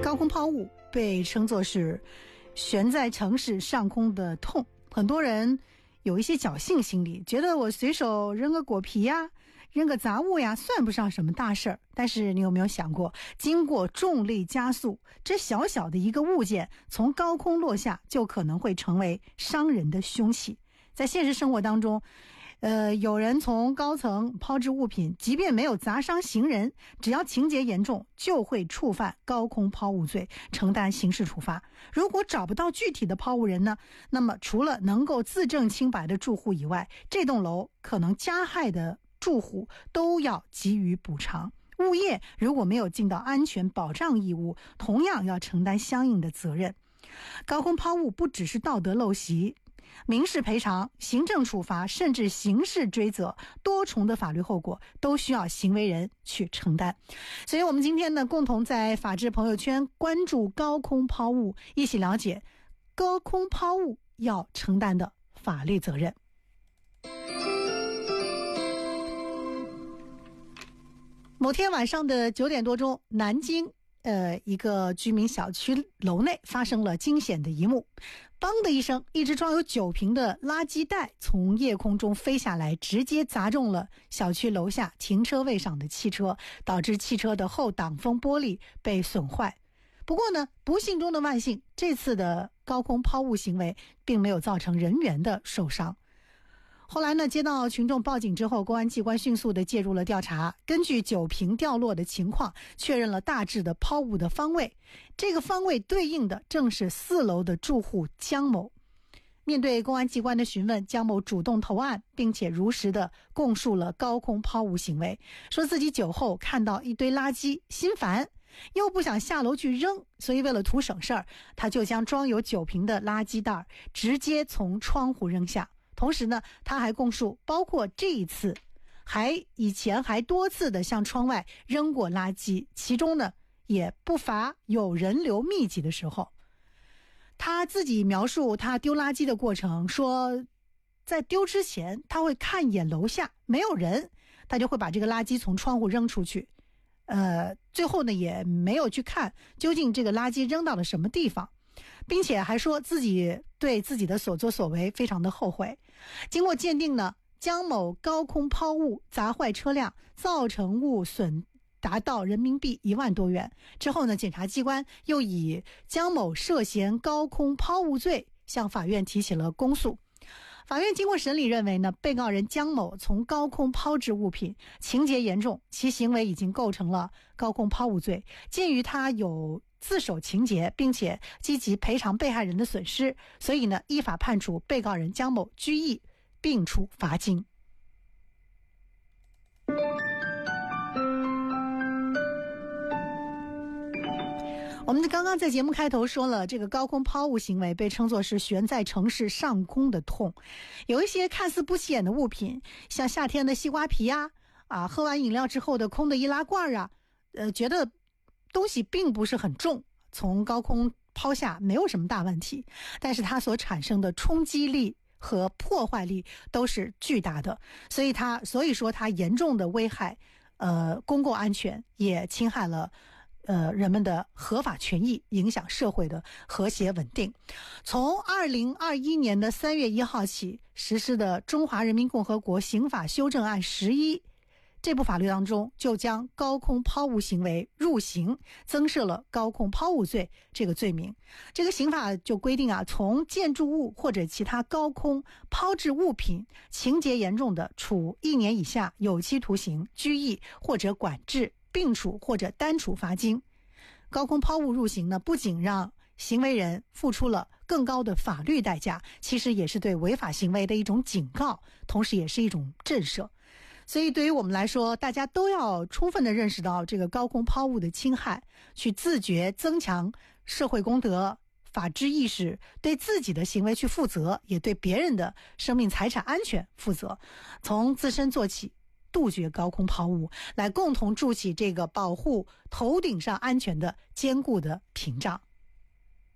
高空抛物被称作是悬在城市上空的痛，很多人有一些侥幸心理，觉得我随手扔个果皮呀，扔个杂物呀，算不上什么大事儿。但是你有没有想过，经过重力加速，这小小的一个物件从高空落下，就可能会成为伤人的凶器。在现实生活当中，有人从高层抛掷物品，即便没有砸伤行人，只要情节严重，就会触犯高空抛物罪，承担刑事处罚。如果找不到具体的抛物人呢，那么除了能够自证清白的住户以外，这栋楼可能加害的住户都要给予补偿。物业如果没有尽到安全保障义务，同样要承担相应的责任。高空抛物不只是道德陋习，民事赔偿、行政处罚甚至刑事追责，多重的法律后果都需要行为人去承担。所以我们今天呢，共同在法治朋友圈关注高空抛物，一起了解高空抛物要承担的法律责任。某天晚上的9点多钟，南京一个居民小区楼内发生了惊险的一幕。梆的一声，一只装有酒瓶的垃圾袋从夜空中飞下来，直接砸中了小区楼下停车位上的汽车，导致汽车的后挡风玻璃被损坏。不过呢，不幸中的万幸，这次的高空抛物行为并没有造成人员的受伤。后来呢，接到群众报警之后，公安机关迅速的介入了调查，根据酒瓶掉落的情况，确认了大致的抛物的方位。这个方位对应的正是4楼的住户江某。面对公安机关的询问，江某主动投案，并且如实的供述了高空抛物行为，说自己酒后看到一堆垃圾，心烦，又不想下楼去扔，所以为了图省事儿，他就将装有酒瓶的垃圾袋直接从窗户扔下。同时呢，他还供述，包括这一次，以前还多次的向窗外扔过垃圾，其中呢也不乏有人流密集的时候。他自己描述他丢垃圾的过程，说在丢之前他会看一眼楼下没有人，他就会把这个垃圾从窗户扔出去。最后呢也没有去看究竟这个垃圾扔到了什么地方，并且还说自己对自己的所作所为非常的后悔。经过鉴定呢，江某高空抛物砸坏车辆，造成物损达到人民币1万多元。之后呢，检察机关又以江某涉嫌高空抛物罪向法院提起了公诉。法院经过审理认为呢，被告人江某从高空抛掷物品，情节严重，其行为已经构成了高空抛物罪。鉴于他有自首情节，并且积极赔偿被害人的损失，所以呢，依法判处被告人江某拘役，并处罚金。我们刚刚在节目开头说了，这个高空抛物行为被称作是悬在城市上空的痛。有一些看似不起眼的物品，像夏天的西瓜皮喝完饮料之后的空的易拉罐觉得东西并不是很重，从高空抛下没有什么大问题，但是它所产生的冲击力和破坏力都是巨大的，所以说它严重的危害公共安全，也侵害了人们的合法权益，影响社会的和谐稳定。从2021年的3月1号起实施的《中华人民共和国刑法修正案11》这部法律当中，就将高空抛物行为入刑，增设了高空抛物罪这个罪名。这个刑法就规定从建筑物或者其他高空抛掷物品，情节严重的，处1年以下有期徒刑、拘役或者管制，并处或者单处罚金。高空抛物入刑呢，不仅让行为人付出了更高的法律代价，其实也是对违法行为的一种警告，同时也是一种震慑。所以对于我们来说，大家都要充分的认识到这个高空抛物的侵害，去自觉增强社会公德、法治意识，对自己的行为去负责，也对别人的生命财产安全负责，从自身做起，杜绝高空抛物，来共同筑起这个保护头顶上安全的坚固的屏障。